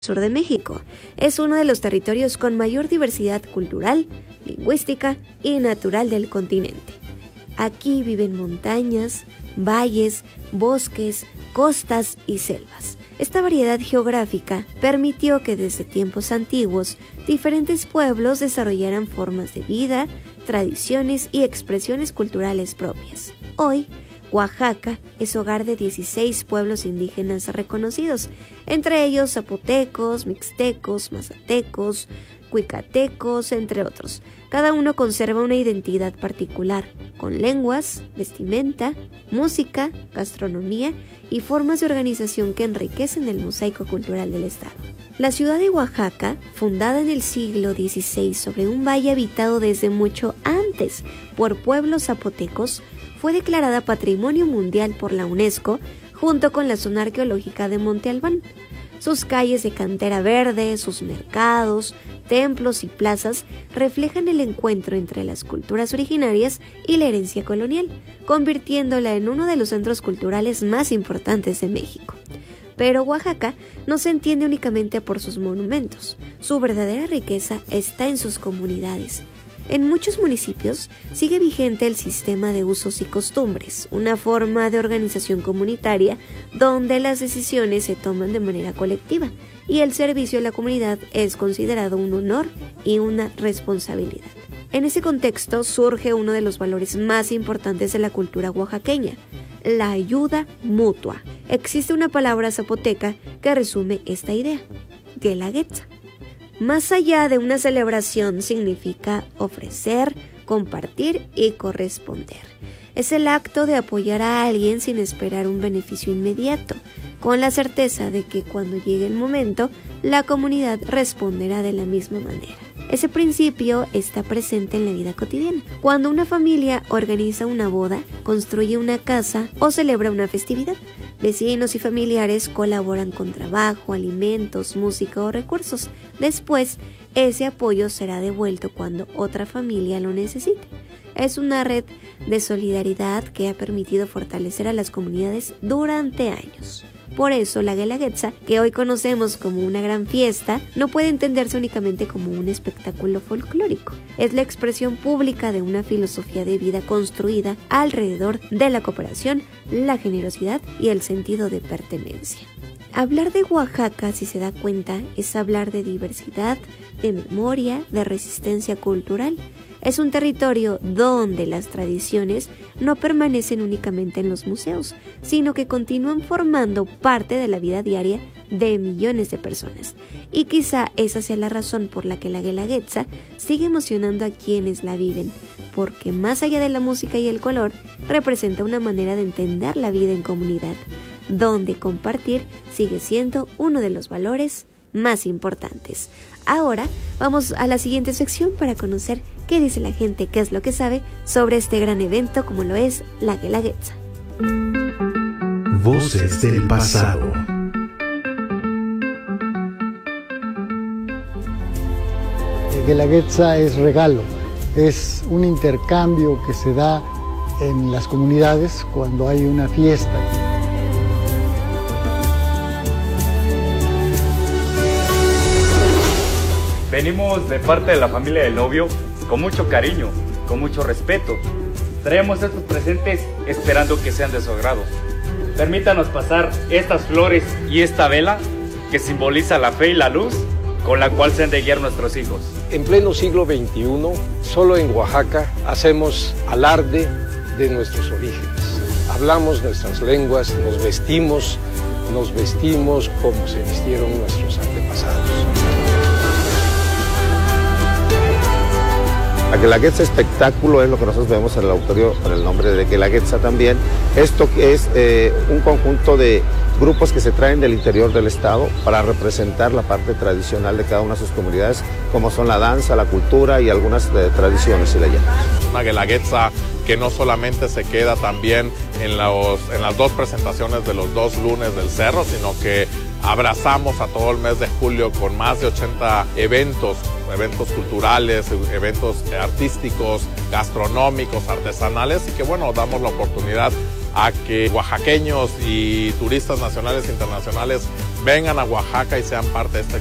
Sur de México. Es uno de los territorios con mayor diversidad cultural, lingüística y natural del continente. Aquí viven montañas, valles, bosques, costas y selvas. Esta variedad geográfica permitió que desde tiempos antiguos diferentes pueblos desarrollaran formas de vida, tradiciones y expresiones culturales propias. Hoy, Oaxaca es hogar de 16 pueblos indígenas reconocidos, entre ellos zapotecos, mixtecos, mazatecos, cuicatecos, entre otros. Cada uno conserva una identidad particular, con lenguas, vestimenta, música, gastronomía y formas de organización que enriquecen el mosaico cultural del estado. La ciudad de Oaxaca, fundada en el siglo XVI sobre un valle habitado desde mucho antes por pueblos zapotecos, fue declarada Patrimonio Mundial por la UNESCO junto con la zona arqueológica de Monte Albán. Sus calles de cantera verde, sus mercados, templos y plazas reflejan el encuentro entre las culturas originarias y la herencia colonial, convirtiéndola en uno de los centros culturales más importantes de México. Pero Oaxaca no se entiende únicamente por sus monumentos. Su verdadera riqueza está en sus comunidades. En muchos municipios sigue vigente el sistema de usos y costumbres, una forma de organización comunitaria donde las decisiones se toman de manera colectiva y el servicio a la comunidad es considerado un honor y una responsabilidad. En ese contexto surge uno de los valores más importantes de la cultura oaxaqueña, la ayuda mutua. Existe una palabra zapoteca que resume esta idea, guelaguetza. Más allá de una celebración, significa ofrecer, compartir y corresponder. Es el acto de apoyar a alguien sin esperar un beneficio inmediato, con la certeza de que cuando llegue el momento, la comunidad responderá de la misma manera. Ese principio está presente en la vida cotidiana. Cuando una familia organiza una boda, construye una casa o celebra una festividad, vecinos y familiares colaboran con trabajo, alimentos, música o recursos. Después, ese apoyo será devuelto cuando otra familia lo necesite. Es una red de solidaridad que ha permitido fortalecer a las comunidades durante años. Por eso, la Guelaguetza, que hoy conocemos como una gran fiesta, no puede entenderse únicamente como un espectáculo folclórico. Es la expresión pública de una filosofía de vida construida alrededor de la cooperación, la generosidad y el sentido de pertenencia. Hablar de Oaxaca, si se da cuenta, es hablar de diversidad, de memoria, de resistencia cultural. Es un territorio donde las tradiciones no permanecen únicamente en los museos, sino que continúan formando parte de la vida diaria de millones de personas. Y quizá esa sea la razón por la que la Guelaguetza sigue emocionando a quienes la viven, porque más allá de la música y el color, representa una manera de entender la vida en comunidad, donde compartir sigue siendo uno de los valores más importantes. Ahora vamos a la siguiente sección para conocer qué dice la gente, qué es lo que sabe sobre este gran evento como lo es la Guelaguetza. Voces del pasado. Guelaguetza es regalo, es un intercambio que se da en las comunidades cuando hay una fiesta. Venimos de parte de la familia del novio con mucho cariño, con mucho respeto. Traemos estos presentes esperando que sean de su agrado. Permítanos pasar estas flores y esta vela que simboliza la fe y la luz con la cual se han de guiar nuestros hijos. En pleno siglo XXI, solo en Oaxaca hacemos alarde de nuestros orígenes. Hablamos nuestras lenguas, nos vestimos como se vistieron nuestros antepasados. La Guelaguetza espectáculo es lo que nosotros vemos en el auditorio con el nombre de Guelaguetza también. Esto es un conjunto de grupos que se traen del interior del estado para representar la parte tradicional de cada una de sus comunidades, como son la danza, la cultura y algunas tradiciones y leyendas. Una Guelaguetza que no solamente se queda también en las dos presentaciones de los 2 lunes del cerro, sino que abrazamos a todo el mes de julio con más de 80 eventos culturales, eventos artísticos, gastronómicos, artesanales, y que bueno, damos la oportunidad a que oaxaqueños y turistas nacionales e internacionales vengan a Oaxaca y sean parte de esta